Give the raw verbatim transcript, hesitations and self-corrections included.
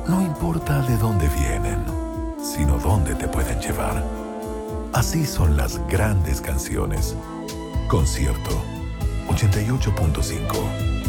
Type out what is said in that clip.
No importa de dónde vienen, sino dónde te pueden llevar. Así son las grandes canciones. Concierto ochenta y ocho punto cinco.